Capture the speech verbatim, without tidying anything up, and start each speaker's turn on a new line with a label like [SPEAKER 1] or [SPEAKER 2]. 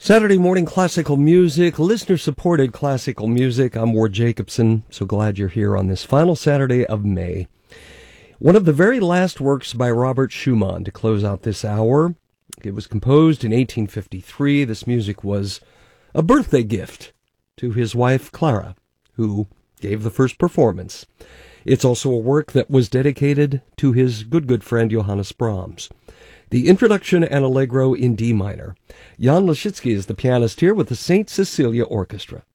[SPEAKER 1] Saturday morning classical music, listener-supported classical music. I'm Ward Jacobson. So glad you're here on this final Saturday of May. One of the very last works by Robert Schumann to close out this hour. It was composed in eighteen fifty-three. This music was a birthday gift to his wife, Clara, who gave the first performance. It's also a work that was dedicated to his good, good friend, Johannes Brahms. The introduction and allegro in D minor. Jan Leszczycki is the pianist here with the Saint Cecilia Orchestra.